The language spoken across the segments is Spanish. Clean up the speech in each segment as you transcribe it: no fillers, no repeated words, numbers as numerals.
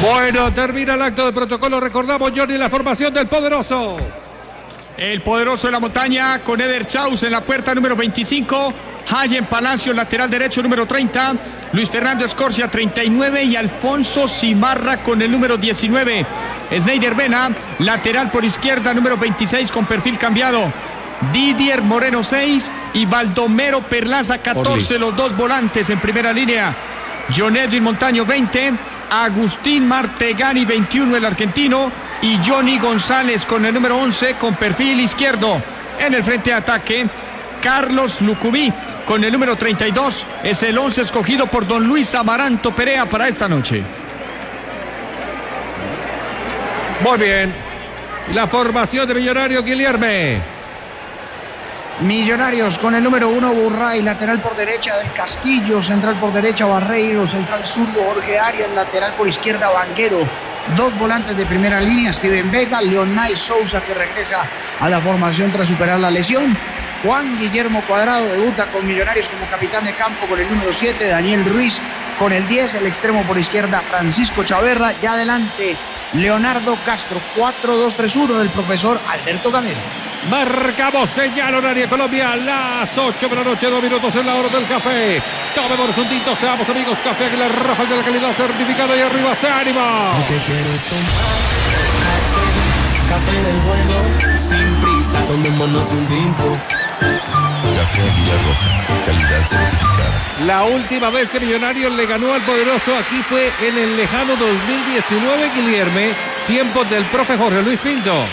Bueno, termina el acto de protocolo. Recordamos, Johnny, la formación del Poderoso. El Poderoso de la Montaña con Eder Chaus en la puerta número 25. Hayen Palacio, lateral derecho número 30. Luis Fernando Escorcia, 39. Y Alfonso Cimarra con el número 19. Sneider Vena, lateral por izquierda número 26 con perfil cambiado. Didier Moreno, 6. Y Baldomero Perlaza, 14. Los dos volantes en primera línea. John Edwin Montaño, 20. Agustín Martegani, 21, el argentino. Y Johnny González con el número 11 con perfil izquierdo. En el frente de ataque, Carlos Lucumí con el número 32. Es el 11 escogido por don Luis Amaranto Perea para esta noche. Muy bien. La formación de Millonarios, Guilherme. Millonarios con el número 1, Burray, lateral por derecha del Castillo, central por derecha Barreiro, central zurdo Jorge Arias, lateral por izquierda Vanguero. Dos volantes de primera línea, Steven Vega, Leonay Sousa, que regresa a la formación tras superar la lesión. Juan Guillermo Cuadrado debuta con Millonarios como capitán de campo con el número 7, Daniel Ruiz con el 10, el extremo por izquierda Francisco Chaverra, ya adelante Leonardo Castro. 4-2-3-1 del profesor Alberto Gamero. Marcamos señal horaria Colombia, las 8 de la noche, 2 minutos en la hora del café. Tomemos un tinto, seamos amigos. Café Águila Roja, el de la calidad certificada, y arriba se anima. Café del bueno, sin prisa, tomémonos un tinto. Café Águila Roja, calidad certificada. La última vez que Millonarios le ganó al Poderoso aquí fue en el lejano 2019, Guilherme, tiempos del profe Jorge Luis Pinto.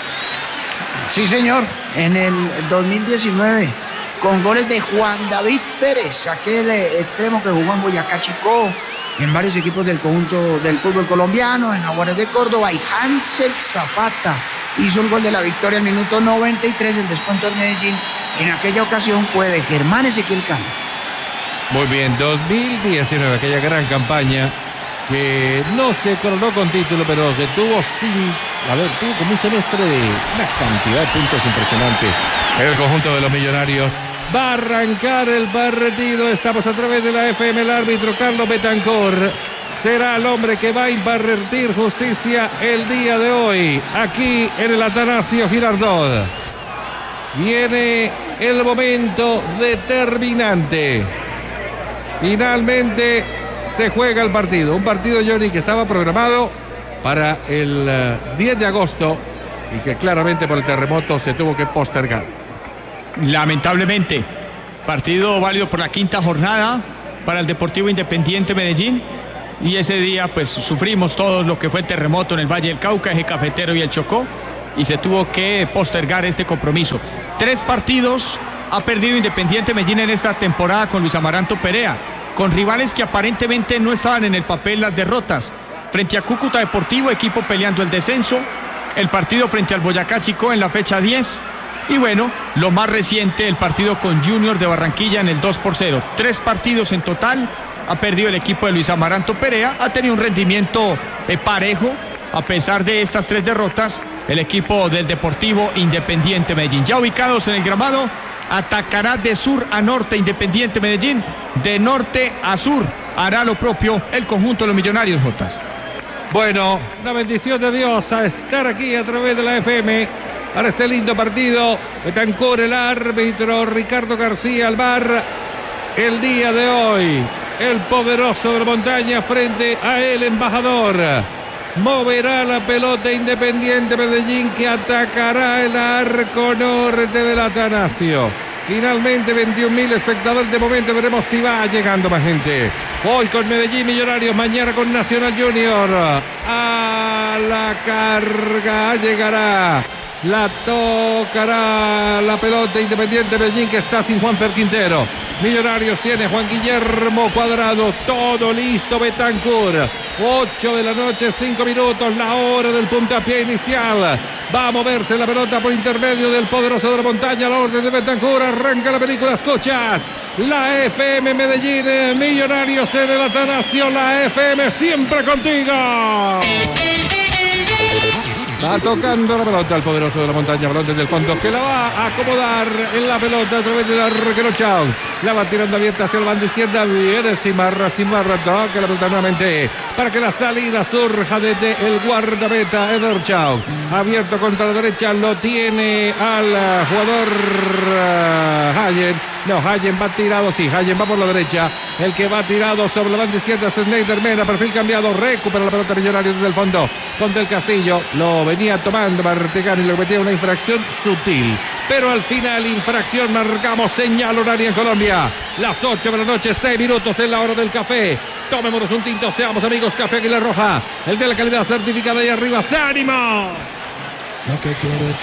Sí, señor, en el 2019, con goles de Juan David Pérez, aquel extremo que jugó en Boyacá Chicó, en varios equipos del conjunto del fútbol colombiano, en Jaguares de Córdoba, y Hansel Zapata hizo el gol de la victoria al minuto 93, el descuento en Medellín. En aquella ocasión fue de Germán Ezequiel Cano. Muy bien, 2019, aquella gran campaña que no se coronó con título, pero que tuvo tuvo como un semestre de una cantidad de puntos impresionante en el conjunto de los Millonarios. Va a arrancar el partido, estamos a través de la FM, el árbitro Carlos Betancor será el hombre que va a impartir justicia el día de hoy, aquí en el Atanasio Girardot. Viene el momento determinante. Finalmente se juega el partido. Un partido, Johnny, que estaba programado para el 10 de agosto y que claramente por el terremoto se tuvo que postergar. Lamentablemente, partido válido por la quinta jornada para el Deportivo Independiente Medellín. Y ese día pues sufrimos todos lo que fue el terremoto en el Valle del Cauca, Eje Cafetero y el Chocó. Y se tuvo que postergar este compromiso. 3 partidos ha perdido Independiente Medellín en esta temporada con Luis Amaranto Perea, con rivales que aparentemente no estaban en el papel las derrotas. Frente a Cúcuta Deportivo, equipo peleando el descenso. El partido frente al Boyacá Chicó en la fecha 10. Y bueno, lo más reciente, el partido con Junior de Barranquilla en el 2-0. 3 partidos en total ha perdido el equipo de Luis Amaranto Perea. Ha tenido un rendimiento parejo. A pesar de estas 3 derrotas, el equipo del Deportivo Independiente Medellín. Ya ubicados en el gramado, atacará de sur a norte Independiente Medellín. De norte a sur hará lo propio el conjunto de los Millonarios, Jotas. Bueno, una bendición de Dios a estar aquí a través de la FM para este lindo partido. Betancor, el árbitro, Ricardo García, al VAR. El día de hoy, el Poderoso de la Montaña frente a el embajador. Moverá la pelota Independiente Medellín, que atacará el arco norte del Atanasio. Finalmente 21.000 espectadores de momento, veremos si va llegando más gente. Hoy con Medellín Millonarios, mañana con Nacional Junior. A la carga llegará, la tocará la pelota Independiente Medellín, que está sin Juanfer Quintero. Millonarios tiene Juan Guillermo Cuadrado, todo listo. Betancur, 8 de la noche, 5 minutos, la hora del puntapié inicial. Va a moverse la pelota por intermedio del Poderoso de la Montaña, la orden de Betancur, arranca la película, escuchas la FM Medellín, Millonarios en el Atanasio, la FM siempre contigo. Va tocando la pelota al poderoso de la montaña, balón desde el fondo, que la va a acomodar en la pelota a través del arquero Chao. La va tirando abierta hacia la banda izquierda, viene Simarra, toca la pelota nuevamente para que la salida surja desde el guardameta Eder Chao. Abierto contra la derecha, lo tiene al jugador Hayen. No, Hayen va tirado, sí, Hayen va por la derecha. El que va tirado sobre la banda izquierda es Neidermena, perfil cambiado, recupera la pelota Millonarios desde el fondo. Contra el Castillo, lo venía tomando Martegani, le metía una infracción sutil. Pero al final, infracción, marcamos señal horaria en Colombia. Las 8 de la noche, 6 minutos en la hora del café. Tomémonos un tinto, seamos amigos, Café Águila Roja. El de la calidad certificada ahí arriba, ¡ánimo! Lo que quiero es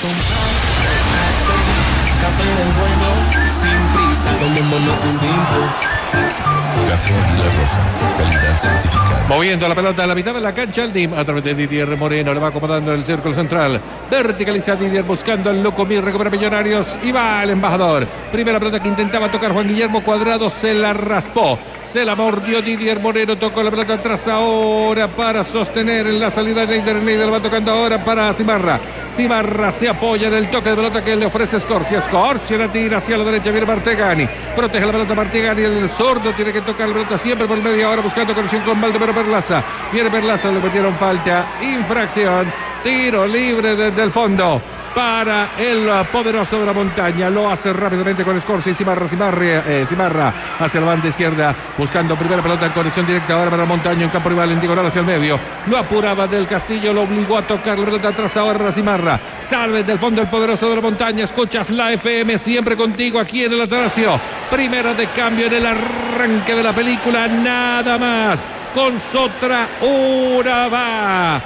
café del bueno, sin prisa, tomémonos un tinto. Café Águila Roja, calidad certificada. Moviendo la pelota a la mitad de la cancha, el DIM a través de Didier Moreno, le va acomodando el círculo central. Verticaliza Didier buscando el Locomir, recupera Millonarios y va el embajador. Primera pelota que intentaba tocar Juan Guillermo Cuadrado, se la raspó, se la mordió Didier Moreno, tocó la pelota atrás ahora para sostener en la salida de Neider, va tocando ahora para Simarra. Simarra se apoya en el toque de pelota que le ofrece Scorsia. Scorsia la tira hacia la derecha, viene Martegani, protege la pelota Martegani, el zurdo tiene que tocar la pelota siempre por media hora buscando conexión con Valdemiro Perlaza. Viene Perlaza, le metieron falta, infracción, tiro libre desde el fondo para el poderoso de la montaña. Lo hace rápidamente con Scorsi. Simarra hacia la banda izquierda, buscando primera pelota en conexión directa ahora para la montaña, en campo rival en diagonal hacia el medio. Lo apuraba del Castillo, lo obligó a tocar la pelota atrás ahora Simarra. Salve del fondo el poderoso de la montaña. Escuchas la FM, siempre contigo aquí en el Atanasio. Primera de cambio en el arranque de la película, nada más. Con Sotra Urabá,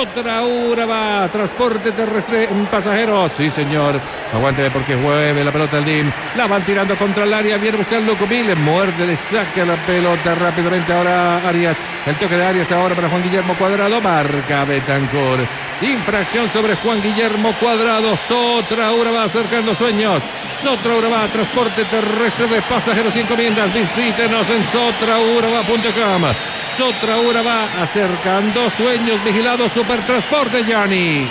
transporte terrestre en pasajeros, sí señor, aguante porque mueve la pelota al DIM, la van tirando contra el área, viene buscando Locomil, le muerde, le saca la pelota rápidamente ahora Arias, el toque de Arias ahora para Juan Guillermo Cuadrado, marca Betancur, infracción sobre Juan Guillermo Cuadrado. Sotra Urabá acercando sueños, Sotra Urabá, transporte terrestre de pasajeros y encomiendas, visítenos en sotraurabá.com. Sotra Urabá acercando sueños, vigilados, Supertransporte, Gianni.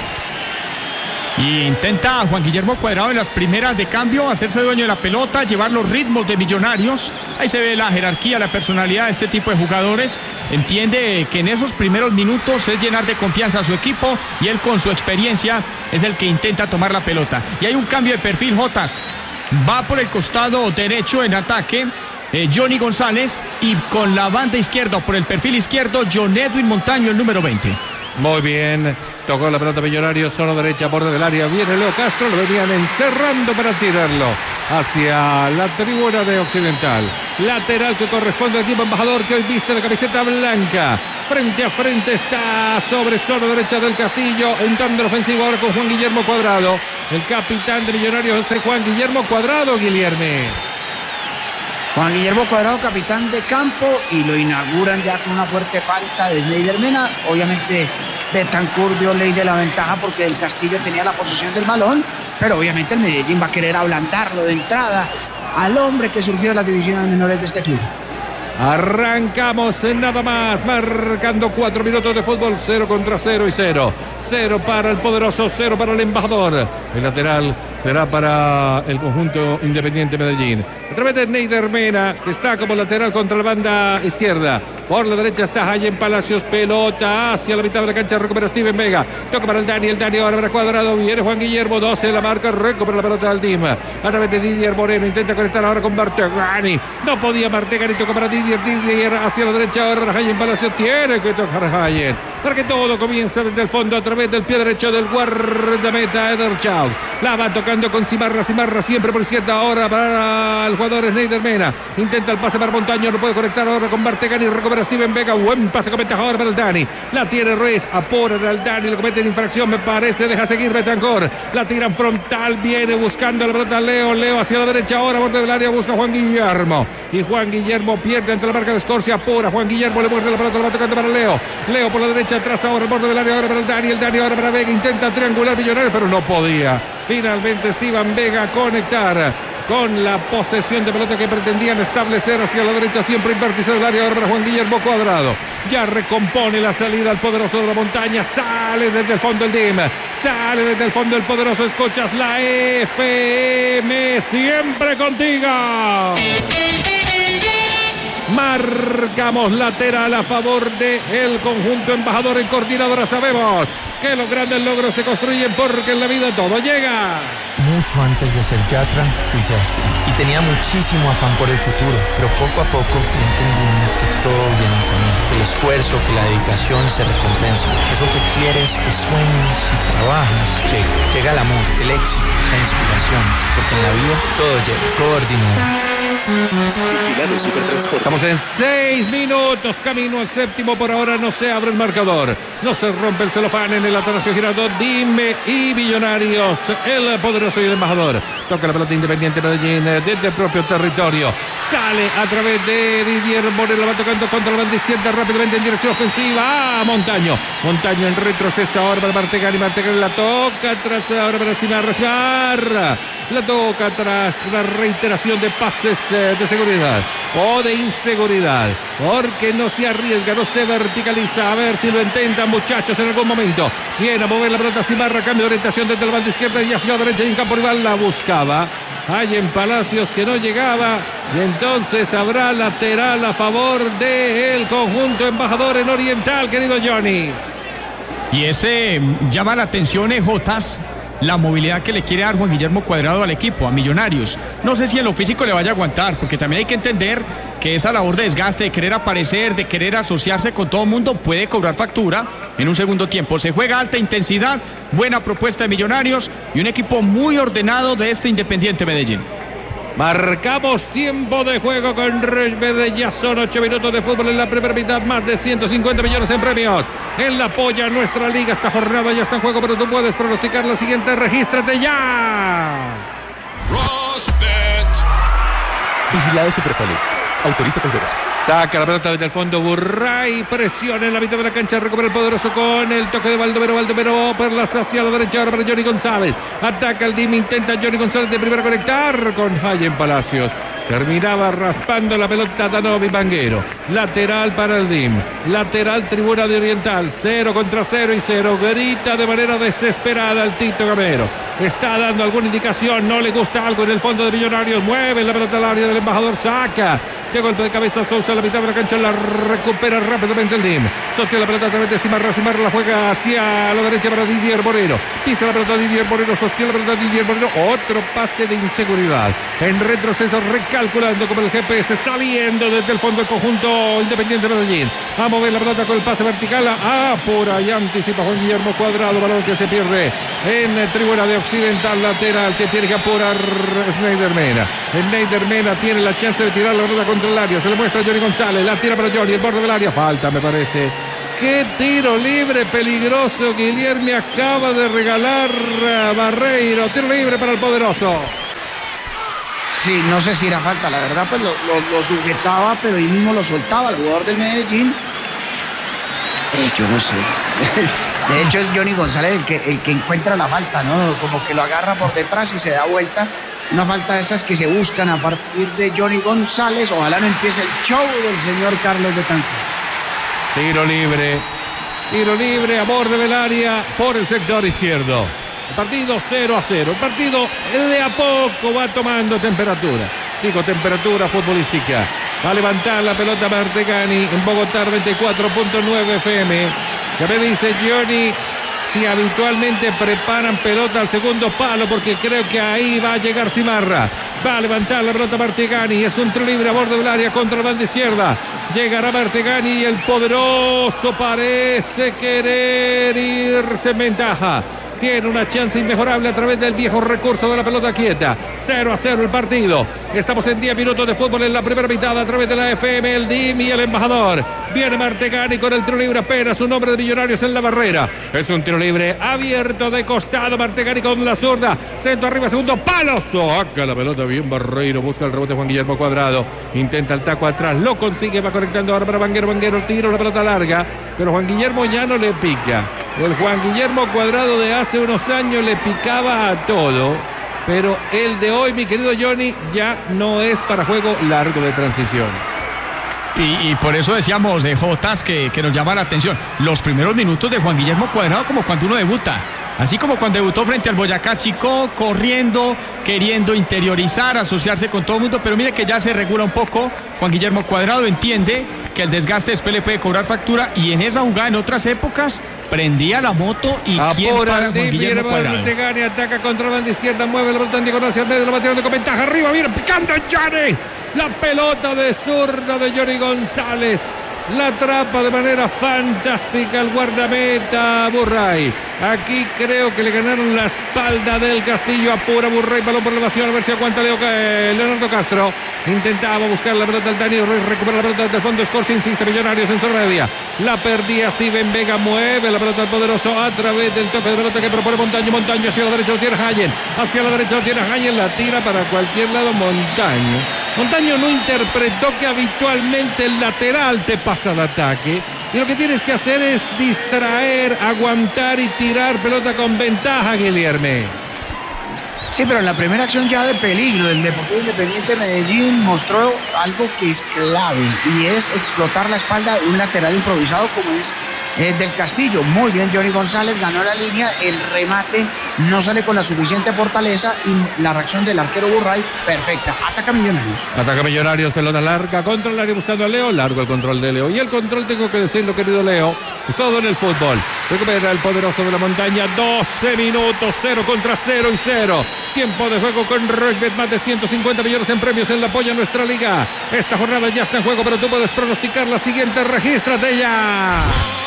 Y intenta Juan Guillermo Cuadrado en las primeras de cambio hacerse dueño de la pelota, llevar los ritmos de Millonarios. Ahí se ve la jerarquía, la personalidad de este tipo de jugadores. Entiende que en esos primeros minutos es llenar de confianza a su equipo y él con su experiencia es el que intenta tomar la pelota. Y hay un cambio de perfil, Jotas. Va por el costado derecho en ataque Johnny González y con la banda izquierda por el perfil izquierdo John Edwin Montaño, el número 20. Muy bien, tocó la pelota Millonarios, zona derecha, borde del área, viene Leo Castro, lo venían encerrando para tirarlo hacia la tribuna de Occidental. Lateral que corresponde al equipo embajador que hoy viste la camiseta blanca. Frente a frente está sobre zona derecha del Castillo, entrando el ofensivo ahora con Juan Guillermo Cuadrado. El capitán de Millonarios es Juan Guillermo Cuadrado, Guilherme. Juan Guillermo Cuadrado, capitán de campo, y lo inauguran ya con una fuerte falta de Neidermena. Obviamente Betancur dio ley de la ventaja porque el Castillo tenía la posesión del balón, pero obviamente el Medellín va a querer ablandarlo de entrada al hombre que surgió de las divisiones menores de este club. Arrancamos en nada más, marcando 4 minutos de fútbol, 0 contra 0 y 0. 0 para el poderoso, 0 para el embajador. El lateral será para el conjunto Independiente Medellín. A través de Neidermena, que está como lateral contra la banda izquierda. Por la derecha está Hayen Palacios, pelota hacia la mitad de la cancha, recupera Steven Vega. Toca para el Dani ahora para Cuadrado, viene Juan Guillermo, 12 la marca, recupera la pelota del Dima. A través de Didier Moreno, intenta conectar ahora con Martegani. No podía Martegani, toca para Didier hacia la derecha ahora Hayen Palacios, tiene que tocar Hayen para que todo comience desde el fondo a través del pie derecho del guardameta Eder Chao. La va tocando con Simarra siempre por izquierda ahora para el jugador Neidermena. Intenta el pase para Montaño, no puede conectar ahora con Martegani, recupera Steven Vega, buen pase con ventaja ahora para el Dani. La tiene Ruiz, apura al Dani, lo comete en infracción, me parece, deja seguir Betancur. La tiran frontal, viene buscando la pelota Leo hacia la derecha ahora, borde del área, busca Juan Guillermo. Y Juan Guillermo pierde ante la marca de Scorsia, apura. Juan Guillermo le muerde la pelota, lo va tocando para Leo por la derecha, atrás ahora el borde del área, ahora para el Dani ahora para Vega, intenta triangular Millonarios, pero no podía. Finalmente Steven Vega conectar con la posesión de pelota que pretendían establecer hacia la derecha, siempre en vértice del área. Ahora para Juan Guillermo Cuadrado, ya recompone la salida al poderoso de la montaña, sale desde el fondo el DIM, sale desde el fondo el poderoso. Escuchas la FM, siempre contigo. Marcamos lateral a favor del conjunto embajador en coordinadora. Sabemos que los grandes logros se construyen porque en la vida todo llega. Mucho antes de ser yatra, fui sastre y tenía muchísimo afán por el futuro, pero poco a poco fui entendiendo que todo viene en camino, que el esfuerzo, que la dedicación se recompensa, que eso que quieres, que sueñes y trabajas, llega el amor, el éxito, la inspiración, porque en la vida todo llega. Coordinadora. Vigilado Supertransporte. Estamos en 6 minutos, camino al séptimo. Por ahora no se abre el marcador, no se rompe el celofán en el Atanasio Girardot. Dime y Millonarios, el poderoso y el embajador. Toca la pelota Independiente Medellín desde el propio territorio. Sale a través de Didier Moreno, va tocando contra la banda izquierda rápidamente en dirección ofensiva. Montaño en retroceso ahora para Martegani. Martegani la toca atrás ahora para Cimarra. La toca tras una reiteración de pases de seguridad o de inseguridad, porque no se arriesga, no se verticaliza. A ver si lo intentan, muchachos, en algún momento. Viene a mover la pelota Cimarra, cambio de orientación desde la banda izquierda y hacia la derecha, y en campo rival la buscaba. Hay en Palacios que no llegaba, y entonces habrá lateral a favor del conjunto embajador en Oriental, querido Johnny. Y ese llama la atención, Jotas, la movilidad que le quiere dar Juan Guillermo Cuadrado al equipo, a Millonarios. No sé si en lo físico le vaya a aguantar, porque también hay que entender que esa labor de desgaste, de querer aparecer, de querer asociarse con todo el mundo, puede cobrar factura en un segundo tiempo. Se juega alta intensidad, buena propuesta de Millonarios y un equipo muy ordenado de este Independiente Medellín. Marcamos tiempo de juego con Reyes. Ya son 8 minutos de fútbol en la primera mitad. Más de 150 millones en premios en la polla. Nuestra liga, esta jornada ya está en juego, pero tú puedes pronosticar la siguiente. Regístrate ya. Vigilado Supersalud. Autoriza con juegos. Saca la pelota desde el fondo Burray, presiona en la mitad de la cancha, recupera el poderoso con el toque de Baldomero perlas hacia la derecha ahora para Johnny González. Ataca el DIM, intenta Johnny González de primera conectar con Hayen Palacios. Terminaba raspando la pelota Danovi Vanguero. Lateral para el DIM. Lateral Tribuna de Oriental. 0 contra 0 y 0. Grita de manera desesperada al Tito Gamero. Está dando alguna indicación. No le gusta algo en el fondo de Millonarios. Mueve la pelota al área del embajador. Saca. De golpe de cabeza Sousa a la mitad de la cancha. La recupera rápidamente el DIM. Sostiene la pelota a través de Cimarra. Cimarra la juega hacia la derecha para Didier Moreno. Pisa la pelota Didier Moreno. Sostiene la pelota Didier Moreno. Otro pase de inseguridad. En retroceso calculando como el GPS, saliendo desde el fondo del conjunto Independiente Medellín. A mover la pelota con el pase vertical. Por ahí anticipa Juan Guillermo Cuadrado. Balón que se pierde en tribuna de Occidental. Lateral que tiene que apurar Schneider Mena. Schneider Mena tiene la chance de tirar la pelota contra el área. Se le muestra a Johnny González. La tira para Johnny. El borde del área. Falta, me parece. Qué tiro libre peligroso Guillermo acaba de regalar a Barreiro. Tiro libre para el poderoso. Sí, no sé si era falta, la verdad, pues lo sujetaba, pero ahí mismo lo soltaba el jugador del Medellín. Yo no sé. De hecho, es Johnny González el que encuentra la falta, ¿no? Como que lo agarra por detrás y se da vuelta. Una falta de esas que se buscan a partir de Johnny González. Ojalá no empiece el show del señor Carlos Betancourt. Tiro libre a borde del área por el sector izquierdo. El partido 0-0. El partido de a poco va tomando temperatura. Digo, temperatura futbolística. Va a levantar la pelota Martegani en Bogotá 94.9 FM. Ya me dice Johnny si habitualmente preparan pelota al segundo palo, porque creo que ahí va a llegar Cimarra. Va a levantar la pelota Martegani. Es un tiro libre a borde del área contra la banda izquierda. Llegará Martegani y el poderoso parece querer irse en ventaja. Tiene una chance inmejorable a través del viejo recurso de la pelota quieta. 0-0 el partido. Estamos en 10 minutos de fútbol en la primera mitad a través de la FM, el DIM y el embajador. Viene Martegani con el tiro libre apenas. Un hombre de Millonarios en la barrera. Es un tiro libre abierto de costado. Martegani con la zurda. Centro arriba, segundo palo. Saca la pelota bien Barreiro. Busca el rebote Juan Guillermo Cuadrado. Intenta el taco atrás. Lo consigue. Va conectando ahora para Vanguero. Vanguero tira la pelota larga. Pero Juan Guillermo ya no le pica. El Juan Guillermo Cuadrado de hace unos años le picaba a todo. pero el de hoy, mi querido Johnny, ya no es para juego largo de transición. Y por eso decíamos de Jotas que nos llama la atención los primeros minutos de Juan Guillermo Cuadrado, como cuando uno debuta. Así como cuando debutó frente al Boyacá Chicó, corriendo, queriendo interiorizar, asociarse con todo el mundo, pero mire que ya se regula un poco. Juan Guillermo Cuadrado entiende que el desgaste después le puede cobrar factura, y en esa jugada en otras épocas prendía la moto y quién para Juan Guillermo Cuadrado. Gane, ataca contra la banda izquierda, mueve la pelota en diagonal hacia el medio, lo va tirando con ventaja arriba, mira, picando Johnny. La pelota de zurda de Johnny González. La atrapa de manera fantástica el guardameta Burray. Aquí creo que le ganaron la espalda del Castillo. Apura Burray, balón por elevación, a ver si aguanta Leonardo Castro. Intentaba buscar la pelota al Dani, recupera la pelota desde el fondo. Scorsi insiste, Millonarios en zona media. La perdía Steven Vega, mueve la pelota al poderoso a través del toque de pelota que propone Montaño. Montaño hacia la derecha lo tiene Hayen. Hacia la derecha lo tiene Hayen, la tira para cualquier lado Montaño. Montaño no interpretó que habitualmente el lateral te pasa al ataque. Y lo que tienes que hacer es distraer, aguantar y tirar pelota con ventaja, Guilherme. Sí, pero en la primera acción ya de peligro, el Deportivo Independiente Medellín mostró algo que es clave, y es explotar la espalda de un lateral improvisado como es del Castillo. Muy bien, Johnny González ganó la línea, el remate no sale con la suficiente fortaleza, y la reacción del arquero Burray, perfecta. Ataca Millonarios. Ataca Millonarios, pelota larga contra el área buscando a Leo, largo el control de Leo. Y el control, tengo que decirlo, querido Leo, es todo en el fútbol. Recupera el poderoso de la Montaña, 12 minutos, 0 contra 0 y 0. Tiempo de juego con Rockbet, más de 150 millones en premios en la apoyo a nuestra liga. Esta jornada ya está en juego, pero tú puedes pronosticar la siguiente, regístrate ya.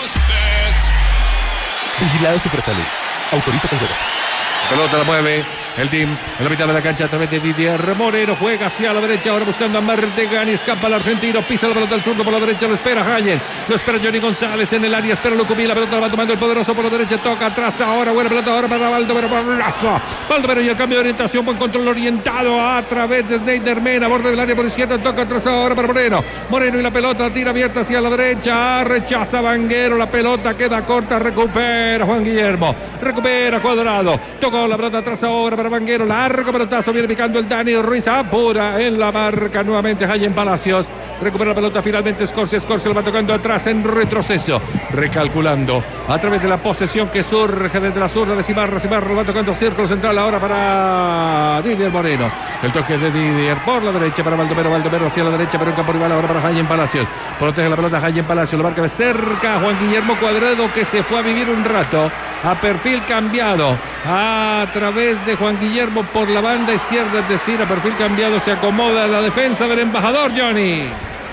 Vigilado Supersalud. Autoriza con juegos. Pelota la mueve el team en la mitad de la cancha a través de Didier Moreno, juega hacia la derecha, ahora buscando a Martegani, escapa el argentino, pisa la pelota al zurdo por la derecha, lo espera Hayen, lo espera Johnny González en el área, espera Lucumí, la pelota la va tomando el poderoso por la derecha, toca atrás ahora, buena pelota ahora para Baldomero, Baldomero y el cambio de orientación, buen control orientado a través de Snyder Mena, borde del área por izquierda, toca atrás ahora para Moreno, Moreno y la pelota tira abierta hacia la derecha, rechaza Vanguero, la pelota queda corta, recupera Juan Guillermo, recupera Cuadrado, tocó la pelota atrás ahora para Vanguero, largo pelotazo, viene picando el Dani Ruiz, apura en la marca nuevamente Hayen Palacios, recupera la pelota finalmente Scorsi lo va tocando atrás en retroceso, recalculando a través de la posesión que surge desde la zurda de Cimarra lo va tocando círculo central ahora para Didier Moreno, el toque de Didier por la derecha para Baldomero hacia la derecha, pero en campo rival ahora para Hayen Palacios, protege la pelota Hayen Palacios, lo marca de cerca Juan Guillermo Cuadrado, que se fue a vivir un rato a perfil cambiado a través de Juan Guillermo por la banda izquierda, es decir, a perfil cambiado se acomoda la defensa del embajador Johnny.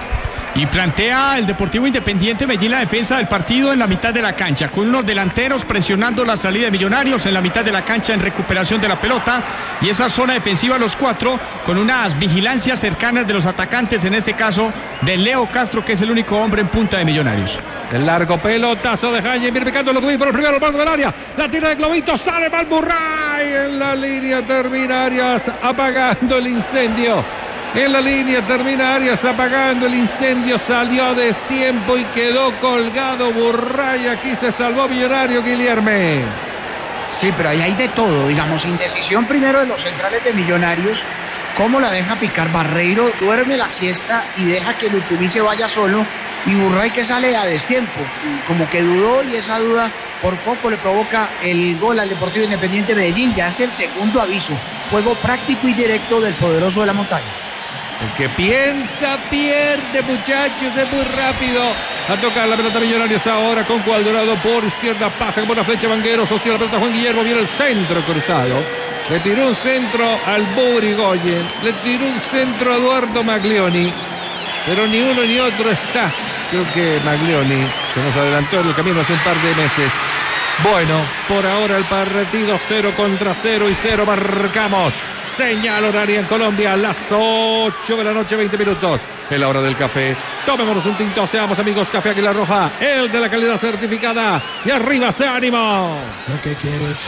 Y plantea el Deportivo Independiente Medellín la defensa del partido en la mitad de la cancha, con unos delanteros presionando la salida de Millonarios en la mitad de la cancha en recuperación de la pelota, y esa zona defensiva los cuatro con unas vigilancias cercanas de los atacantes, en este caso de Leo Castro, que es el único hombre en punta de Millonarios. El largo pelotazo de Hayen, viene picando lo que por el primero borde del área, la tira de Globito, sale mal Burray en la línea, termina Arias apagando el incendio. En la línea termina Arias apagando el incendio, salió a destiempo y quedó colgado Burray. Aquí se salvó Millonario, Guilherme. Sí, pero ahí hay de todo, digamos, indecisión primero de los centrales de Millonarios, cómo la deja picar Barreiro, duerme la siesta y deja que Lucumí se vaya solo, y Burray que sale a destiempo, como que dudó, y esa duda por poco le provoca el gol al Deportivo Independiente Medellín. Ya es el segundo aviso, juego práctico y directo del poderoso de la Montaña. El que piensa pierde, muchachos, es muy rápido. A tocar la pelota Millonarios ahora con Cuadrado por izquierda, pasa como una flecha Vanguero, sostiene la pelota Juan Guillermo, viene el centro cruzado. Le tiró un centro al Burigoyen, le tiró un centro a Eduardo Maglioni, pero ni uno ni otro está. Creo que Maglioni se nos adelantó en el camino hace un par de meses. Bueno, por ahora el partido 0 contra 0 y 0 marcamos. Señal horaria en Colombia, las 8 de la noche, 20 minutos. Es la hora del café. Tomémonos un tinto, seamos amigos. Café Águila Roja, el de la calidad certificada. Y arriba se ánimo. Lo que quiero es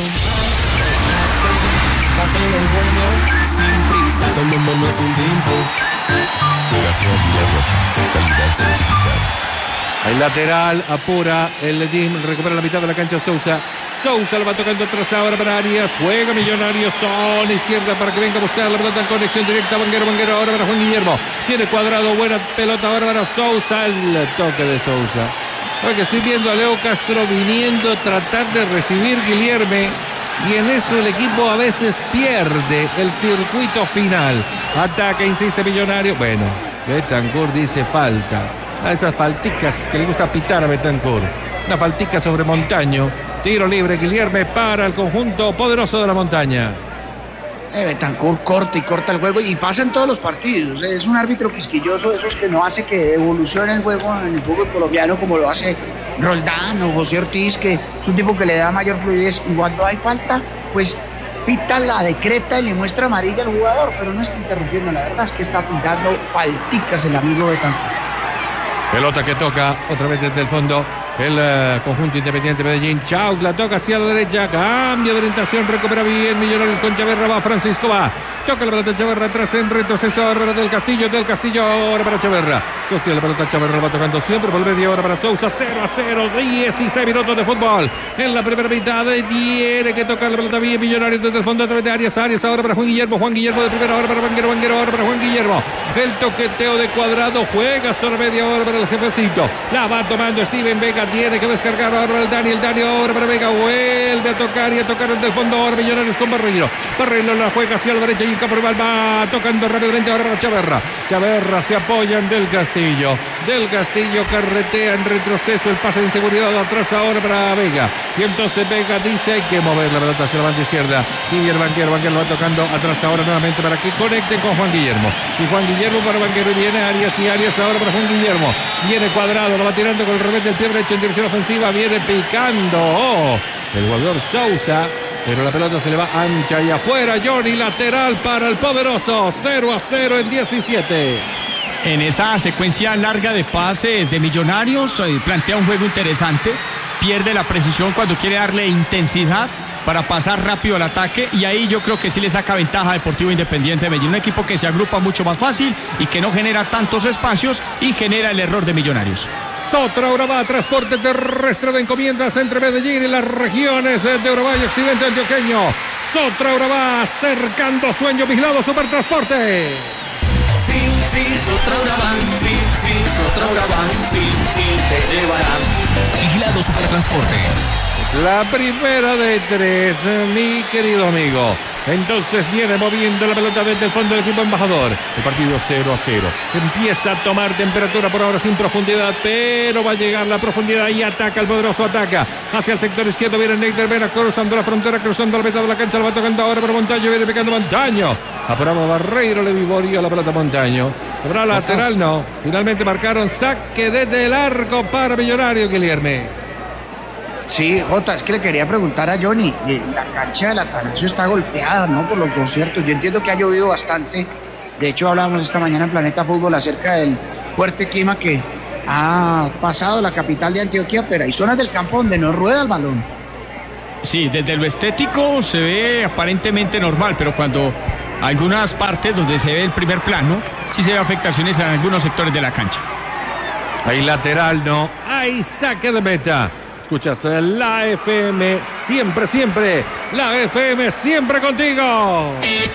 café del bueno, sin prisa. Tomémonos un tinto. Café Águila Roja, calidad certificada. El lateral apura, el Ledim recupera la mitad de la cancha Sousa. Sousa lo va tocando atrás ahora para Arias. Juega Millonarios, zona izquierda para que venga a buscar la pelota en conexión directa. Vanguero ahora para Juan Guillermo. Tiene Cuadrado, buena pelota ahora para Sousa. El toque de Sousa. Porque estoy viendo a Leo Castro viniendo a tratar de recibir Guilherme. Y en eso el equipo a veces pierde el circuito final. Ataca, insiste Millonario. Bueno, Betancur dice falta. A esas falticas que le gusta pitar a Betancur. Una faltica sobre Montaño. Tiro libre, Guilherme para el conjunto poderoso de la Montaña. Betancur corta y corta el juego y pasa en todos los partidos. Es un árbitro quisquilloso, esos que no hace que evolucione el juego en el fútbol colombiano como lo hace Roldán o José Ortiz, que es un tipo que le da mayor fluidez. Y cuando hay falta, pues pita, la decreta y le muestra amarilla al jugador, pero no está interrumpiendo. La verdad es que está pintando falticas el amigo Betancur. Pelota que toca otra vez desde el fondo el conjunto Independiente Medellín. Chaux la toca hacia la derecha, cambio de orientación, recupera bien Millonarios con Chaverra, va Francisco, va, toca la pelota Chaverra atrás en retroceso ahora del Castillo ahora para Chaverra, sostiene la pelota Chaverra, va tocando siempre por media hora para Sousa. 0-0, 16 minutos de fútbol en la primera mitad. Tiene que tocar la pelota bien Millonarios desde el fondo a través de Arias ahora para Juan Guillermo de primera hora para Vanguero ahora para Juan Guillermo, el toqueteo de Cuadrado, juega solo media hora para el jefecito, la va tomando Steven Vega, tiene que descargar ahora el Dani ahora para Vega, vuelve a tocar y a tocar desde el fondo ahora Millonarios con Barreiro la juega hacia la derecha y en campo rival va tocando rápidamente ahora para Chaverra se apoyan del Castillo carretea en retroceso, el pase de inseguridad atrás ahora para Vega, y entonces Vega dice hay que mover la pelota hacia la banda izquierda y el Vanguero va tocando atrás ahora nuevamente para que conecten con Juan Guillermo, y Juan Guillermo para Vanguero, y viene Arias ahora para Juan Guillermo, viene Cuadrado, lo va tirando con el revés del pie derecho en dirección ofensiva, viene picando el jugador Sousa, pero la pelota se le va ancha y afuera. Johnny, lateral para el poderoso. 0-0 en 17. En esa secuencia larga de pases de Millonarios plantea un juego interesante, pierde la precisión cuando quiere darle intensidad para pasar rápido al ataque, y ahí yo creo que sí le saca ventaja a Deportivo Independiente de Medellín, un equipo que se agrupa mucho más fácil y que no genera tantos espacios y genera el error de Millonarios. Sotra Urabá, transporte terrestre de encomiendas entre Medellín y las regiones de Urabá y Occidente Antioqueño. Sotra Urabá, cercando sueño, vigilado Supertransporte. Sí, Sotra Urabá, sí, Sotra Urabá, sí, te llevarán. Vigilado Supertransporte. La primera de 3, mi querido amigo. Entonces viene moviendo la pelota desde el fondo del equipo embajador. El partido 0-0. Empieza a tomar temperatura por ahora sin profundidad, pero va a llegar la profundidad y ataca el poderoso, ataca hacia el sector izquierdo. Viene Neider Mena cruzando la frontera, cruzando la mitad de la cancha, lo va tocando ahora por Montaño, viene picando Montaño. Apuraba Barreiro, le vivoría la pelota a Montaño. Habrá lateral, no. Finalmente marcaron saque desde el arco para Millonario, Guilherme. Sí, Jota, es que le quería preguntar a Johnny, la cancha del Atanasio está golpeada, ¿no? Por los conciertos. Yo entiendo que ha llovido bastante. De hecho, hablábamos esta mañana en Planeta Fútbol acerca del fuerte clima que ha pasado la capital de Antioquia, pero hay zonas del campo donde no rueda el balón. Sí, desde lo estético se ve aparentemente normal, pero cuando algunas partes donde se ve el primer plano, sí se ve afectaciones en algunos sectores de la cancha. Hay lateral, no. Hay saque de meta. Escuchas la FM, siempre, la FM siempre contigo.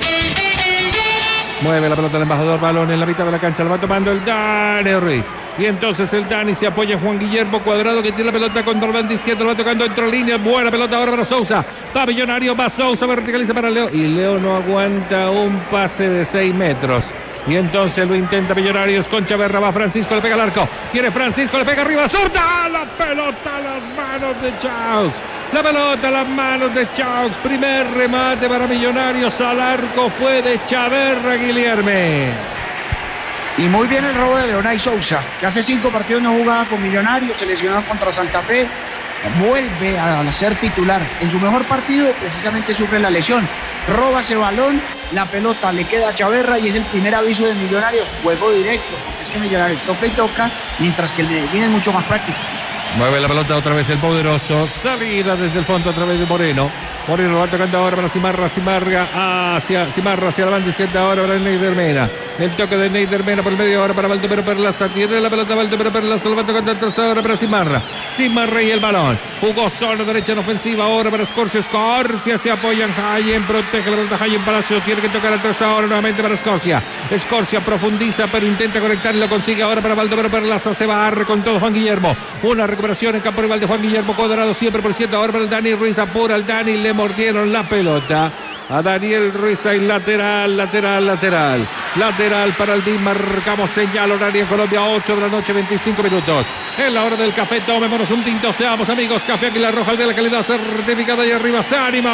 Mueve la pelota el embajador, balón en la mitad de la cancha, lo va tomando el Dani Ruiz. Y entonces el Dani se apoya en Juan Guillermo, Cuadrado que tiene la pelota contra el bando izquierdo, lo va tocando entre líneas, buena pelota ahora para Sousa. Va Millonario, va Sousa, verticaliza para Leo. Y Leo no aguanta un pase de 6 metros. Y entonces lo intenta Millonarios con Chaverra, va Francisco, le pega al arco. Viene Francisco, le pega arriba, zurda. La pelota a las manos de Chaux. La pelota a las manos de Chaux. Primer remate para Millonarios al arco fue de Chaverra, Guilherme. Y muy bien el robo de Leonay Sousa, que hace 5 partidos no jugaba con Millonarios, se lesionó contra Santa Fe. Vuelve a ser titular. En su mejor partido precisamente sufre la lesión. Roba ese balón, la pelota le queda a Chaverra y es el primer aviso de Millonarios. Juego directo, porque es que Millonarios toca y toca, mientras que el Medellín es mucho más práctico. Mueve la pelota otra vez el poderoso. Salida desde el fondo a través de Moreno. Moreno lo va tocando ahora para Cimarra hacia la banda izquierda ahora para Neider Mena. El toque de Neider Mena por el medio ahora para Baldomero Perlaza. Tiene la pelota Baldomero Perlaza, lo va tocando atrás ahora para Cimarra y el balón. Jugó zona derecha en ofensiva. Ahora para Scorsia. Scorsia se apoya en Hayen. Protege la pelota Hayen. Palacio tiene que tocar atrás ahora nuevamente para Scorsia. Scorsia profundiza pero intenta conectar y lo consigue ahora para Baldomero Perlaza. Se barre con todo Juan Guillermo. Una recuperación en campo rival de Juan Guillermo Cuadrado. Siempre por cierto. Ahora para el Dani Ruiz. Apura al Dani. Le mordieron la pelota a Daniel Ruiz. Hay lateral para el DIM. Marcamos señal horaria en Colombia, 8 de la noche, 25 minutos. En la hora del café, tomémonos un tinto, seamos amigos. Café Águila Roja, el de la calidad certificada y arriba, ¡ánimo!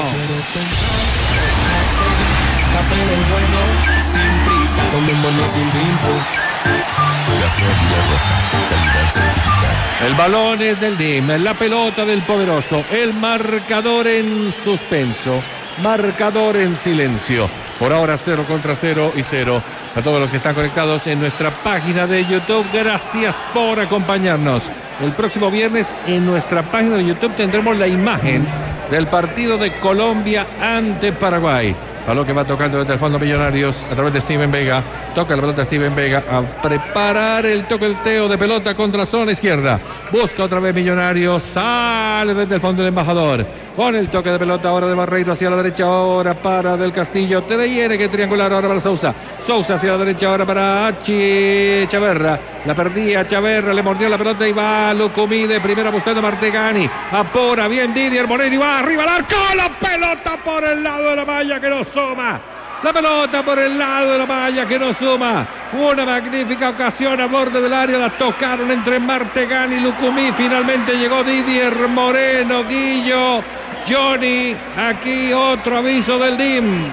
Café del bueno, sin prisa, tomémonos un tinto. Café Águila Roja, calidad certificada. El balón es del DIM, la pelota del poderoso, el marcador en suspenso. Marcador en silencio. Por ahora 0 contra 0 y 0. A todos los que están conectados en nuestra página de YouTube, gracias por acompañarnos. El próximo viernes en nuestra página de YouTube tendremos la imagen del partido de Colombia ante Paraguay. Balón que va tocando desde el fondo Millonarios a través de Steven Vega. Toca la pelota Steven Vega a preparar el toqueteo de pelota contra zona izquierda. Busca otra vez Millonarios. Sale desde el fondo el embajador. Con el toque de pelota ahora de Barreiro hacia la derecha. Ahora para Del Castillo. Tiene que triangular ahora para Sousa. Sousa hacia la derecha ahora para Hachi Chaverra. La perdía Chaverra. Le mordió la pelota y va Lucumí de primera buscando a Martegani. Apura bien Didier Moreno y va arriba al arco. La pelota por el lado de la malla que no suma. La pelota por el lado de la malla que no suma. Una magnífica ocasión a borde del área. La tocaron entre Martegani y Lucumí. Finalmente llegó Didier Moreno. Guillo, Johnny. Aquí otro aviso del DIM.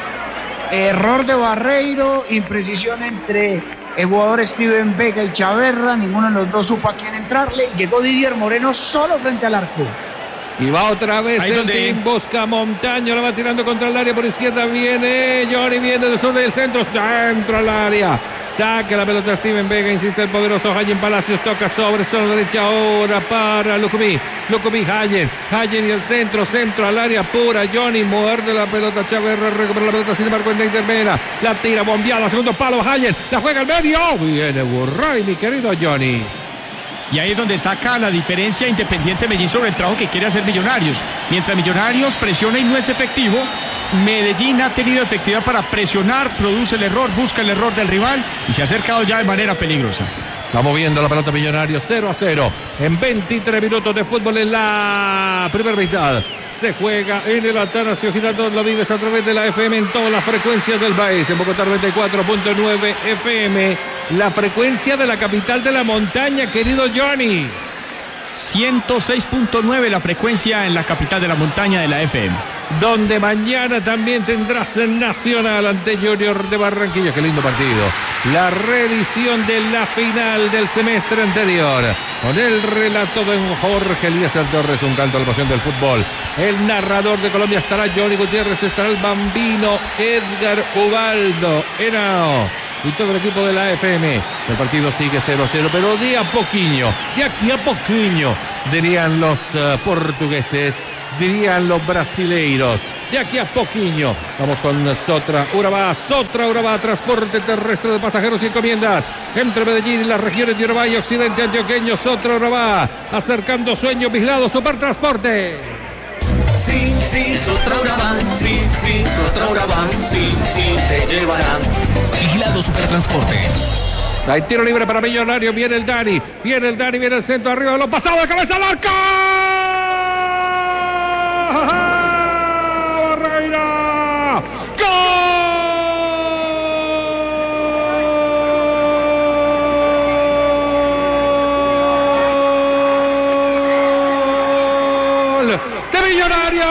Error de Barreiro. Imprecisión entre el jugador Steven Vega y Chaverra. Ninguno de los dos supo a quién entrarle. Llegó Didier Moreno solo frente al arco. Y va otra vez el DIM, busca Montaño, la va tirando contra el área por izquierda, viene Johnny, viene de sur del centro, dentro al área, saca la pelota Steven Vega, insiste el poderoso Hayen Palacios, toca sobre zona derecha ahora para Lucumí, Hayen y el centro al área pura, Johnny, muerde la pelota, Chaverra recupera la pelota, sin embargo en la intermera, la tira bombeada, segundo palo, Hayen, la juega al medio, viene Burray, mi querido Johnny. Y ahí es donde saca la diferencia Independiente Medellín sobre el trabajo que quiere hacer Millonarios. Mientras Millonarios presiona y no es efectivo, Medellín ha tenido efectividad para presionar, produce el error, busca el error del rival y se ha acercado ya de manera peligrosa. Va moviendo la pelota Millonarios 0-0 en 23 minutos de fútbol en la primera mitad. Se juega en el Atanasio Girardot, lo vives a través de la FM en todas las frecuencias del país. En Bogotá 94.9 FM, la frecuencia de la capital de la montaña, querido Johnny. 106.9 la frecuencia en la capital de la montaña de la FM. Donde mañana también tendrás el Nacional ante Junior de Barranquilla. Qué lindo partido. La reedición de la final del semestre anterior. Con el relato de Jorge Eliezer Torres, un canto a la pasión del fútbol. El narrador de Colombia estará Johnny Gutiérrez, estará el bambino Edgar Ubaldo Henao y todo el equipo de la FM. El partido sigue 0-0, pero de aquí a poquinho, dirían los portugueses, dirían los brasileiros. De aquí a poquinho. Vamos con Sotra Urabá, transporte terrestre de pasajeros y encomiendas entre Medellín y las regiones de Urabá y Occidente Antioqueño. Sotra Urabá, acercando sueños, vigilado, Supertransporte. Sí, Sotra Urabá, sí, Sotra Urabá, sí, te llevarán. Vigilado Supertransporte. Hay tiro libre para Millonarios, viene el Dani, viene el centro arriba, lo pasado de cabeza al arco. Barreiro. ¡Gol de Millonarios!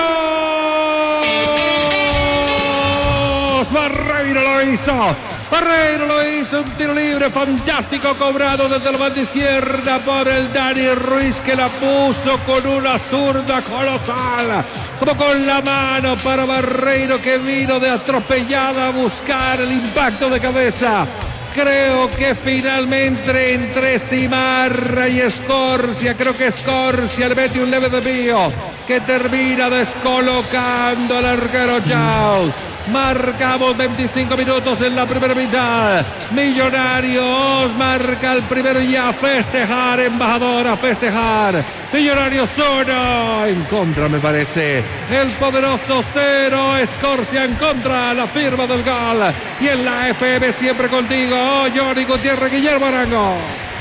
Barreiro lo hizo, un tiro libre fantástico cobrado desde la banda izquierda por el Dani Ruiz, que la puso con una zurda colosal, como con la mano para Barreiro, que vino de atropellada a buscar el impacto de cabeza. Creo que finalmente entre Simarra y Scorsia, creo que Scorsia le mete un leve desvío que termina descolocando al arquero Jaus. Marcamos 25 minutos en la primera mitad. Millonarios marca el primero y a festejar, embajador, a festejar. Millonarios 1, en contra me parece. El poderoso 0, Escorcia en contra, la firma del gol. Y en la FM siempre contigo, Johnny Gutiérrez, Guillermo Arango.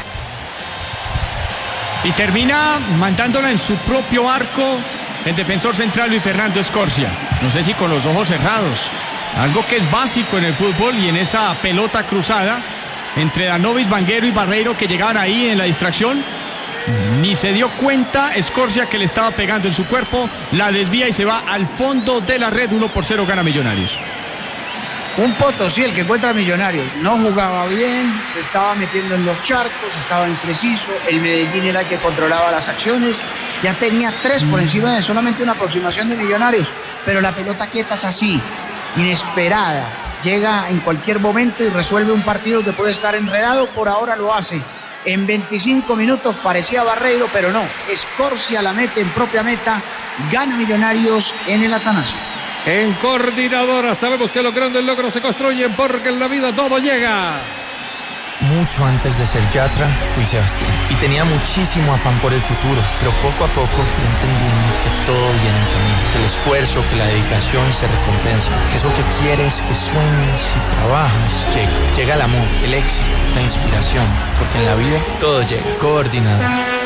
Y termina mandándola en su propio arco el defensor central Luis Fernando Escorcia. No sé si con los ojos cerrados. Algo que es básico en el fútbol y en esa pelota cruzada entre Danovis, Vanguero y Barreiro que llegaban ahí en la distracción. Ni se dio cuenta Escorcia que le estaba pegando en su cuerpo. La desvía y se va al fondo de la red. 1-0 gana Millonarios. Un Potosí el que encuentra Millonarios. No jugaba bien, se estaba metiendo en los charcos, estaba impreciso. El Medellín era el que controlaba las acciones. Ya tenía 3 por encima de solamente una aproximación de Millonarios. Pero la pelota quieta es así, inesperada. Llega en cualquier momento y resuelve un partido que puede estar enredado. Por ahora lo hace. En 25 minutos parecía Barreiro, pero no. Escorcia la mete en propia meta. Gana Millonarios en el Atanasio. En Coordinadora sabemos que los grandes logros se construyen porque en la vida todo llega. Mucho antes de ser Yatra, fui Sebastián y tenía muchísimo afán por el futuro, pero poco a poco fui entendiendo que todo viene en camino, que el esfuerzo, que la dedicación se recompensa, que eso que quieres, que sueñes y trabajas, llega el amor, el éxito, la inspiración, porque en la vida todo llega. Coordinador.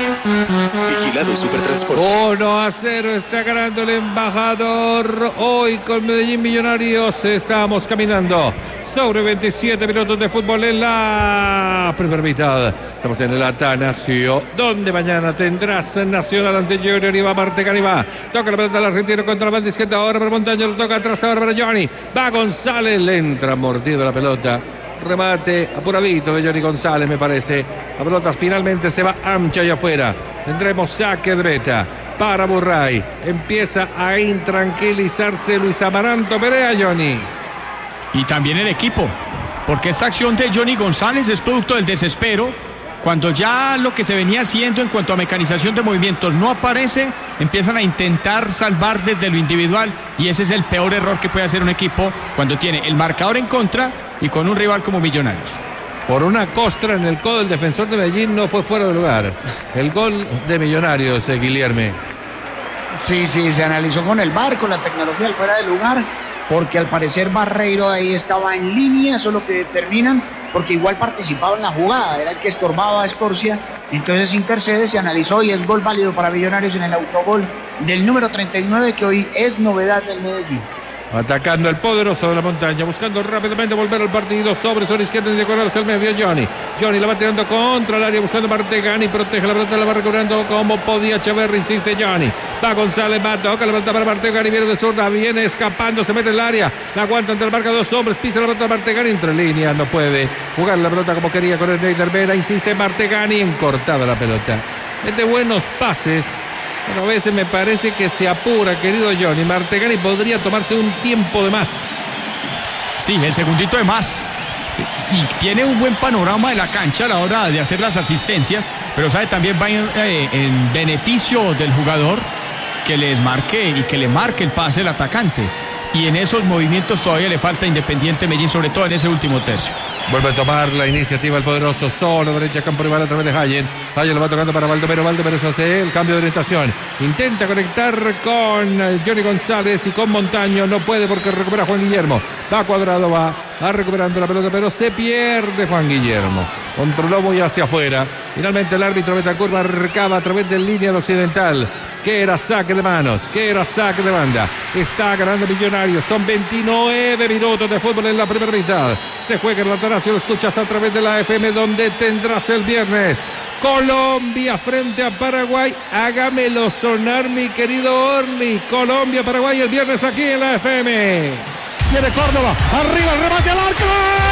Vigilado Supertransporte. 1-0 está ganando el embajador. Hoy con Medellín Millonarios estamos caminando sobre 27 minutos de fútbol en la primera mitad. Estamos en el Atanasio, donde mañana tendrás Nacional ante Junior y va Martegani, va. Toca la pelota al argentino contra la banda izquierda. Ahora para Montaño, lo toca atrás ahora para Johnny. Va González, le entra mordido la pelota. Remate apuradito de Johnny González, me parece. La pelota finalmente se va ancha y afuera. Tendremos saque de meta para Burray. Empieza a intranquilizarse Luis Amaranto Perea, Johnny. Y también el equipo, porque esta acción de Johnny González es producto del desespero. Cuando ya lo que se venía haciendo en cuanto a mecanización de movimientos no aparece, empiezan a intentar salvar desde lo individual y ese es el peor error que puede hacer un equipo cuando tiene el marcador en contra y con un rival como Millonarios. Por una costra en el codo del defensor de Medellín no fue fuera de lugar. El gol de Millonarios, Guilherme. Sí, se analizó con el VAR, con la tecnología al fuera de lugar, porque al parecer Barreiro ahí estaba en línea, eso es lo que determinan, porque igual participaba en la jugada, era el que estorbaba a Escorcia, entonces intercede, se analizó y es gol válido para Millonarios en el autogol del número 39, que hoy es novedad del Medellín. Atacando el poderoso de la montaña, buscando rápidamente volver al partido sobre zona izquierda y diagonal hacia el medio. Johnny la va tirando contra el área, buscando Martegani, protege la pelota, la va recuperando como podía Echeverri, insiste Johnny. Va González, va, toca la pelota para Martegani, viene de zurda, viene escapando, se mete en el área, la aguanta entre el marca, 2 hombres, pisa la pelota Martegani, entre líneas, no puede jugar la pelota como quería con el Neider Vera, insiste Martegani, encortada la pelota. Es de buenos pases. Pero a veces me parece que se apura, querido Johnny. Martegani podría tomarse un tiempo de más. Sí, el segundito de más. Y tiene un buen panorama de la cancha a la hora de hacer las asistencias, pero sabe también va en beneficio del jugador que les marque y que le marque el pase el atacante. Y en esos movimientos todavía le falta Independiente Medellín, sobre todo en ese último tercio. Vuelve a tomar la iniciativa el poderoso, solo derecha, campo rival a través de Hayen. Hayen lo va tocando para Baldomero hace el cambio de orientación. Intenta conectar con Johnny González y con Montaño, no puede porque recupera Juan Guillermo. Va Cuadrado, va recuperando la pelota, pero se pierde Juan Guillermo. Controló muy hacia afuera. Finalmente el árbitro Betancourt marcaba a través del línea de Occidental. Que era saque de manos, que era saque de banda. Está ganando Millonarios. Son 29 minutos de fútbol en la primera mitad. Se juega en el Atanasio, lo escuchas a través de la FM, donde tendrás el viernes Colombia frente a Paraguay. Hágamelo sonar, mi querido Orly. Colombia, Paraguay, el viernes aquí en la FM. Viene Córdoba, arriba el remate al arco.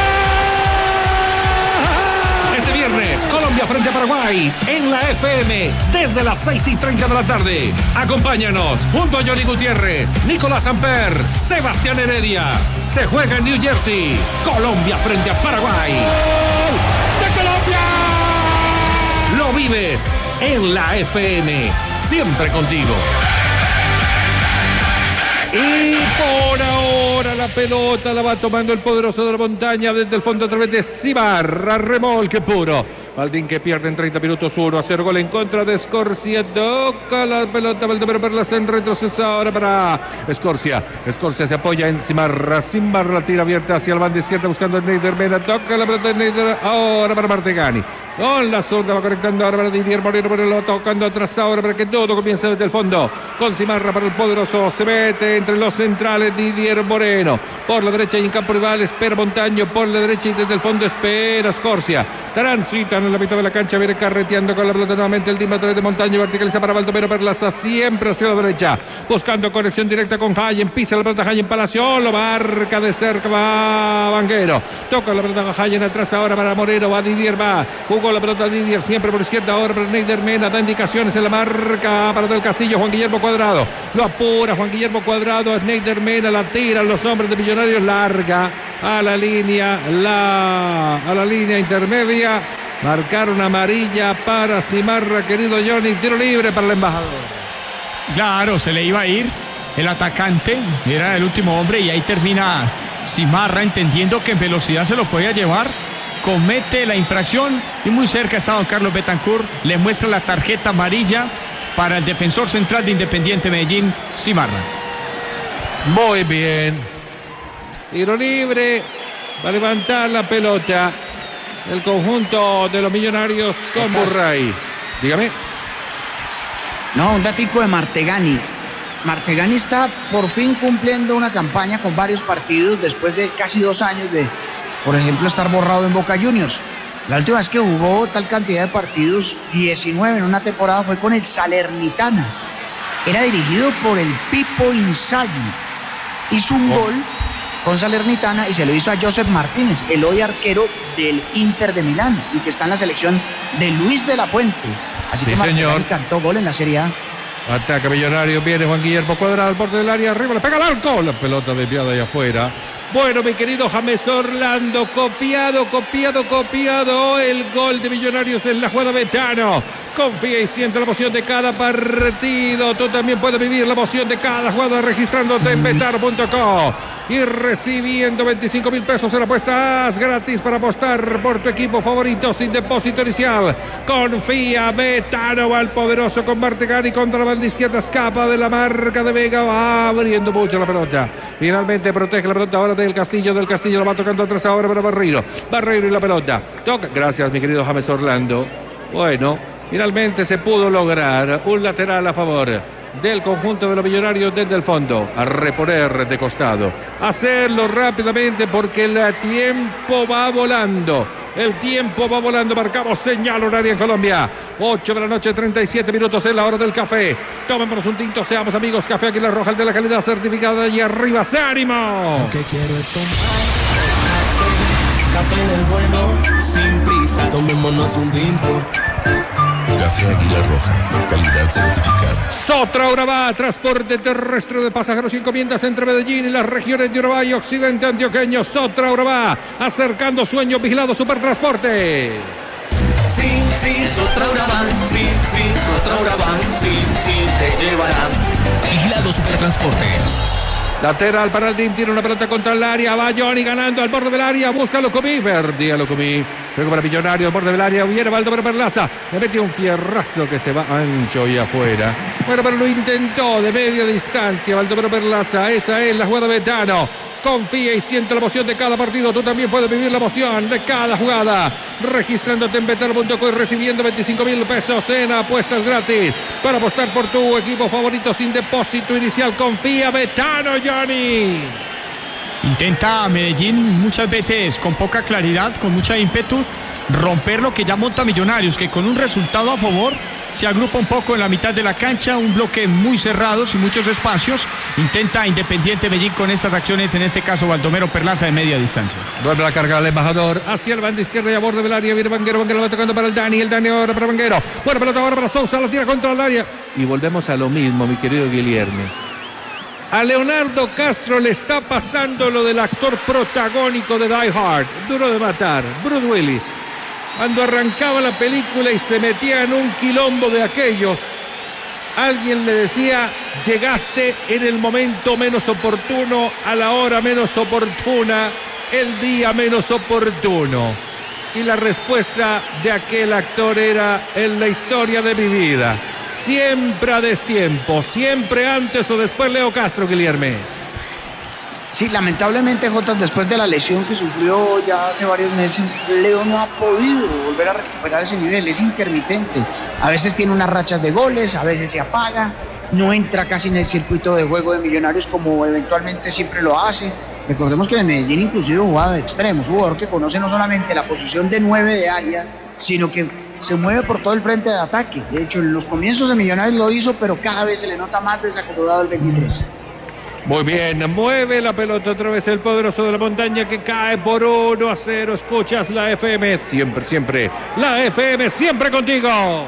Este viernes, Colombia frente a Paraguay en la FM desde las 6:30 de la tarde. Acompáñanos junto a Johnny Gutiérrez, Nicolás Amper, Sebastián Heredia. Se juega en New Jersey. Colombia frente a Paraguay. ¡De Colombia! Lo vives en la FM. Siempre contigo. Y por ahora la pelota la va tomando el poderoso de la montaña desde el fondo a través de Simarra, remolque puro. Baldín que pierde en 30 minutos 1-0, gol en contra de Scorsia. Toca la pelota Baldomero Perlaza en retroceso ahora para Scorsia. Scorsia se apoya en Simarra. Simarra tira abierta hacia la banda izquierda buscando a Neider Mena. Toca la pelota de Neider ahora para Martegani. Con la zurda va conectando ahora para Didier Moreno. Moreno va tocando atrás ahora para que todo comience desde el fondo. Con Simarra para el poderoso. Se mete entre los centrales Didier Moreno. Por la derecha y en campo rival espera Montaño. Por la derecha y desde el fondo espera Scorsia. Transitan en la mitad de la cancha, viene carreteando con la pelota nuevamente el timbre a través de Montaño, verticaliza para Baldomero Perlaza, siempre hacia la derecha, buscando conexión directa con Hayen, pisa la pelota Hayen Palacio, lo marca de cerca, va Vanguero, toca la pelota Hayen atrás ahora para Moreno, va Didier, jugó la pelota Didier, siempre por izquierda ahora para Neider Mena, da indicaciones en la marca para Del Castillo, Juan Guillermo Cuadrado, lo apura Juan Guillermo Cuadrado, es Neider Mena, la tiran los hombres de Millonarios, larga a la línea intermedia. Marcaron amarilla para Simarra, querido Johnny, tiro libre para el embajador. Claro, se le iba a ir el atacante, era el último hombre y ahí termina Simarra entendiendo que en velocidad se lo podía llevar, comete la infracción y muy cerca está don Carlos Betancur, le muestra la tarjeta amarilla para el defensor central de Independiente Medellín, Simarra. Muy bien. Tiro libre, va a levantar la pelota el conjunto de los Millonarios con Burray. Dígame. No, un datico de Martegani. Martegani está por fin cumpliendo una campaña con varios partidos después de casi 2 años de, por ejemplo, estar borrado en Boca Juniors. La última vez que jugó tal cantidad de partidos, 19 en una temporada, fue con el Salernitana. Era dirigido por el Pipo Inzaghi. Hizo un gol con Salernitana y se lo hizo a Josep Martínez, el hoy arquero del Inter de Milán y que está en la selección de Luis de la Fuente. Así que Martínez cantó gol en la Serie A. Ataca Millonarios, viene Juan Guillermo Cuadrado al borde del área, arriba, le pega al arco, la pelota desviada ahí afuera. Bueno, mi querido James Orlando, copiado el gol de Millonarios en la jugada Betano. Confía y siente la emoción de cada partido. Tú también puedes vivir la emoción de cada jugada registrándote en betano.co y recibiendo 25,000 pesos en apuestas gratis para apostar por tu equipo favorito sin depósito inicial. Confía, Betano va al poderoso con Martegani contra la banda izquierda, escapa de la marca de Vega, va abriendo mucho la pelota. Finalmente protege la pelota ahora del Castillo lo va tocando atrás ahora para Barreiro y la pelota. Toca, gracias mi querido James Orlando. Bueno, finalmente se pudo lograr un lateral a favor del conjunto de los Millonarios desde el fondo, a reponer de costado, hacerlo rápidamente porque el tiempo va volando. Marcamos señal horaria en Colombia, 8 de la noche, 37 minutos en la hora del café. Tomémonos un tinto, seamos amigos. Café Águila Roja, el de la calidad certificada, y arriba ¡se ánimo! Lo que quiero es tomar café del bueno, sin prisa, tomémonos un tinto. Café Águila Roja, calidad certificada. Sotra Urabá, transporte terrestre de pasajeros y encomiendas entre Medellín y las regiones de Urabá y Occidente Antioqueño. Sotra Urabá, acercando sueños, vigilado Supertransporte. Sí, Sotra Urabá, sí, Sotra Urabá, sí, te llevará. Vigilado Supertransporte. Lateral para el team, tira una pelota contra el área, va Johnny ganando al borde del área, busca Locomí, perdía Locomí, luego para Millonario al borde del área, viene Baldomero Perlaza, le metió un fierrazo que se va ancho y afuera. Bueno, pero lo intentó de media distancia Baldomero Perlaza, esa es la jugada de Betano. Confía y siente la emoción de cada partido. Tú también puedes vivir la emoción de cada jugada. Registrándote en betano.co y recibiendo 25,000 pesos en apuestas gratis para apostar por tu equipo favorito sin depósito inicial. Confía, Betano, Johnny. Intenta Medellín muchas veces con poca claridad, con mucha ímpetu, romper lo que ya monta Millonarios, que con un resultado a favor se agrupa un poco en la mitad de la cancha, un bloque muy cerrado, sin muchos espacios. Intenta Independiente Medellín con estas acciones, en este caso Baldomero Perlaza de media distancia. Vuelve a cargar el embajador hacia el banda izquierda y a borde del área. Viene Vanguero lo va tocando para el Dani ahora para Vanguero. Buena pelota ahora para Sousa, la tira contra el área. Y volvemos a lo mismo, mi querido Guilherme. A Leonardo Castro le está pasando lo del actor protagónico de Die Hard, Duro de Matar, Bruce Willis. Cuando arrancaba la película y se metía en un quilombo de aquellos, alguien le decía: Llegaste en el momento menos oportuno, a la hora menos oportuna, el día menos oportuno. Y la respuesta de aquel actor era: en la historia de mi vida, siempre a destiempo, siempre antes o después Leo Castro, Guilherme. Sí, lamentablemente, Jota, después de la lesión que sufrió ya hace varios meses, Leo no ha podido volver a recuperar ese nivel, es intermitente. A veces tiene unas rachas de goles, a veces se apaga, no entra casi en el circuito de juego de Millonarios como eventualmente siempre lo hace. Recordemos que en Medellín inclusive jugaba de extremo, es un jugador que conoce no solamente la posición de 9 de área, sino que se mueve por todo el frente de ataque. De hecho, en los comienzos de Millonarios lo hizo, pero cada vez se le nota más desacomodado el 23. Muy bien, mueve la pelota otra vez el poderoso de la montaña, que cae por 1-0. Escuchas la FM, siempre, siempre. La FM, siempre contigo.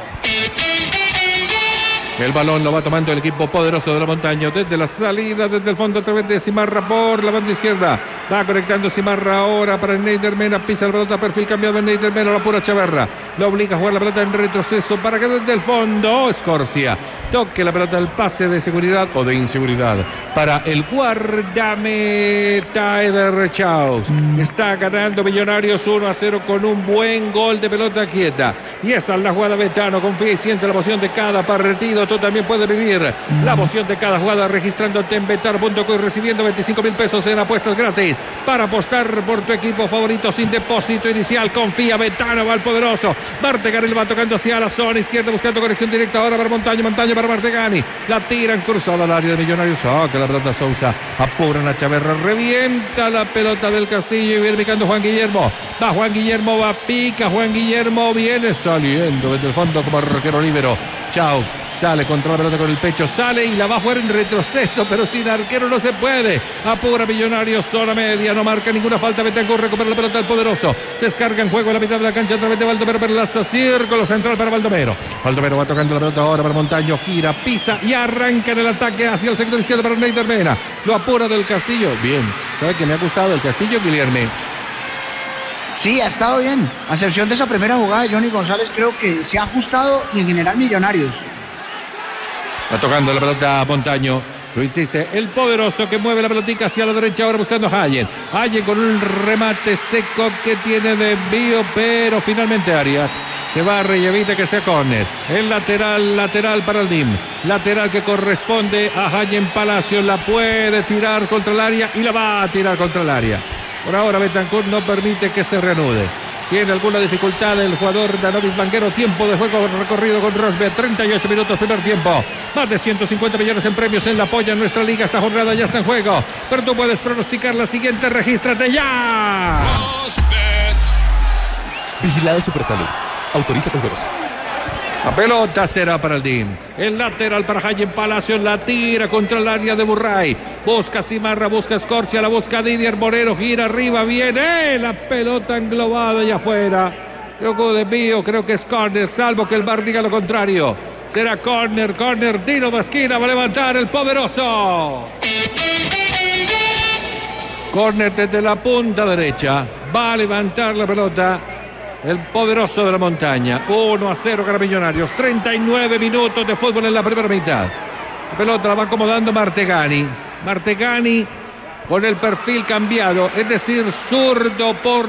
El balón lo va tomando el equipo poderoso de la montaña desde la salida, desde el fondo, a través de Cimarra por la banda izquierda. Va conectando Cimarra ahora para Neider Mena. Pisa la pelota, perfil cambiado en Neider Mena, la pura Chaverra. Lo obliga a jugar la pelota en retroceso para que desde el fondo Escorcia toque la pelota al pase de seguridad o de inseguridad para el guardameta Eder Chaus. Está ganando Millonarios 1-0 con un buen gol de pelota quieta. Y esa es la jugada. Betano confía y siente la emoción de cada partido. Tú también puedes vivir la emoción de cada jugada registrándote en betano.co y recibiendo 25,000 pesos en apuestas gratis para apostar por tu equipo favorito sin depósito inicial. Confía, Betano va al poderoso. Martegani le va tocando hacia la zona izquierda, buscando conexión directa ahora para Montaño para Martegani. La tiran cruzada al área de Millonarios. Que la pelota Sousa, apuran a Chaverra, revienta la pelota del Castillo y viene picando Juan Guillermo. Va Juan Guillermo, va, pica Juan Guillermo, viene saliendo desde el fondo como arquero libero. Chaus sale contra la pelota con el pecho, sale y la va a jugar en retroceso, pero sin arquero no se puede. Apura Millonarios, zona media, no marca ninguna falta. Betancur recupera la pelota del poderoso. Descarga en juego a la mitad de la cancha a través de Baldomero Perlaza, círculo central para Baldomero. Baldomero va tocando la pelota ahora para Montaño, gira, pisa y arranca en el ataque hacia el sector izquierdo para Neider Mena. Lo apura del Castillo. Bien, ¿sabe que me ha gustado el Castillo, Guilherme? Sí, ha estado bien. A excepción de esa primera jugada de Johnny González, creo que se ha ajustado y en general Millonarios. Va tocando la pelota a Montaño. Lo insiste el poderoso, que mueve la pelotica hacia la derecha ahora buscando a Hayen. Hayen con un remate seco que tiene de envío, pero finalmente Arias se barre y evita que sea córner. El lateral para el DIM. Lateral que corresponde a Hayen Palacios. La puede tirar contra el área y la va a tirar contra el área. Por ahora Betancur no permite que se reanude. Tiene alguna dificultad el jugador Danovis Banquero. Tiempo de juego recorrido con Rosberg. 38 minutos primer tiempo. Más de 150 millones en premios en la polla en nuestra liga. Esta jornada ya está en juego. Pero tú puedes pronosticar la siguiente. Regístrate ya. Vigilado Supersalud. Autoriza con juegos. La pelota será para el DIM. El lateral para Hayen Palacios. La tira contra el área de Burray. Busca Cimarra, busca Escorcia, la busca Didier Moreno. Gira arriba, viene la pelota englobada allá afuera. Creo que desvío, creo que es córner, salvo que el VAR diga lo contrario. Será córner, tiro de esquina, va a levantar el poderoso. Córner desde la punta derecha. Va a levantar la pelota el poderoso de la montaña. 1-0 para Millonarios. 39 minutos de fútbol en la primera mitad. La pelota la va acomodando Martegani. Martegani con el perfil cambiado, es decir, zurdo por